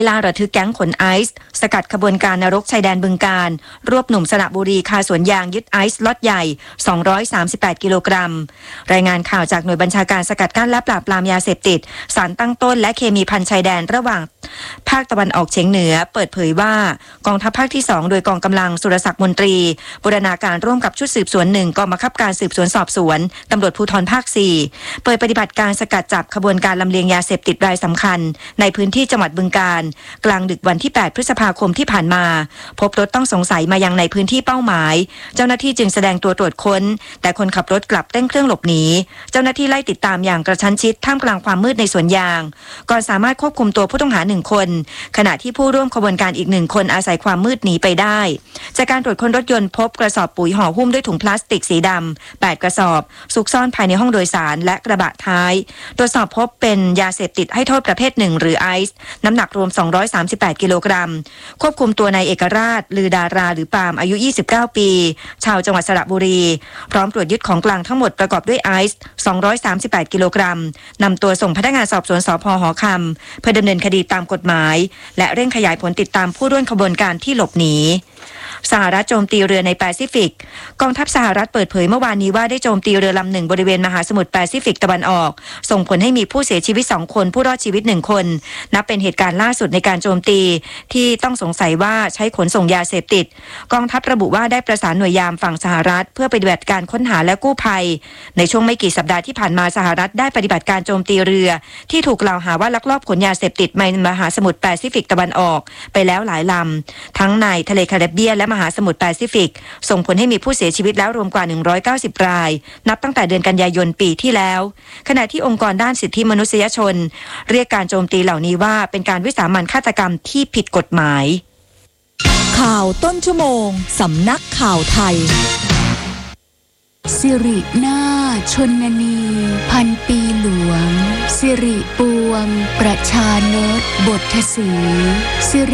ล่าระทึกแก๊งขนไอซ์สกัดขบวนการนรกชายแดนบึงกาฬรวบหนุ่มสระบุรีคาสวนยางยึดไอซ์ล็อตใหญ่238กิโลกรัมรายงานข่าวจากหน่วยบัญชาการสกัดกั้นและปราบปรามยาเสพติดสารตั้งต้นและเคมีภัณฑ์ชายแดนระหว่างภาคตะวันออกเฉียงเหนือเปิดเผยว่ากองทัพภาคที่2โดยกองกำลังสุรศักดิ์มนตรีบูรณาการร่วมกับชุดสืบสวน1กองบังคับการสืบสวนสอบสวนตำรวจภูธรภาค4เปิดปฏิบัติการสกัดจับขบวนการลำเลียงยาเสพติดรายสำคัญในพื้นที่จังหวัดบึงกาฬกลางดึกวันที่8พฤษภาคมที่ผ่านมาพบรถต้องสงสัยมายังในพื้นที่เป้าหมายเจ้าหน้าที่จึงแสดงตัวตรวจค้นแต่คนขับรถกลับเร่งเครื่องหลบหนีเจ้าหน้าที่ไล่ติดตามอย่างกระชั้นชิดท่ามกลางความมืดในสวนยางก่อนสามารถควบคุมตัวผู้ต้องหา1คนขณะที่ผู้ร่วมขบวนการอีก1คนอาศัยความมืดหนีไปได้จากการตรวจค้นรถยนต์พบกระสอบปุ๋ยห่อหุ้มด้วยถุงพลาสติกสีดำ8กระสอบซุกซ่อนภายในห้องโดยสารและกระบะท้ายตรวจสอบพบเป็นยาเสพติดให้โทษประเภท1หรือไอซ์น้ำหนักรวม238กิโลกรัมควบคุมตัวนายเอกราชลือดาราหรือปาล์มอายุ29ปีชาวจังหวัดสระบุรีพร้อมตรวจยึดของกลางทั้งหมดประกอบด้วยไอซ์238กิโลกรัมนำตัวส่งพนักงานสอบสวนสภ.หอคำเพื่อดำเนินคดีตามกฎหมายและเร่งขยายผลติดตามผู้ร่วมขบวนการที่หลบหนีสหรัฐโจมตีเรือในแปซิฟิกกองทัพสหรัฐเปิดเผยเมื่อวานนี้ว่าได้โจมตีเรือลำหนึ่งบริเวณมหาสมุทรแปซิฟิกตะวันออกส่งผลให้มีผู้เสียชีวิต2คนผู้รอดชีวิต1คนนับเป็นเหตุการณ์ล่าสุดในการโจมตีที่ต้องสงสัยว่าใช้ขนส่งยาเสพติดกองทัพระบุว่าได้ประสานหน่วยยามฝั่งสหรัฐเพื่อปฏิบัติการค้นหาและกู้ภัยในช่วงไม่กี่สัปดาห์ที่ผ่านมาสหรัฐได้ปฏิบัติการโจมตีเรือที่ถูกกล่าวหาว่าลักลอบขนยาเสพติดในมหาสมุทรแปซิฟิกตะวันออกไปแล้วหลายลำทั้งในทะเลแคริบเบียนและมหาสมุทรแปซิฟิกส่งผลให้มีผู้เสียชีวิตแล้วรวมกว่า190รายนับตั้งแต่เดือนกันยายนปีที่แล้วขณะที่องค์กรด้านสิทธิมนุษยชนเรียกการโจมตีเหล่านี้ว่าเป็นการวิสามัญฆาตกรรมที่ผิดกฎหมายข่าวต้นชั่วโมงสำนักข่าวไทยสิรินาชนนีพันปีหลวงสิริปวงประชานตบทศรี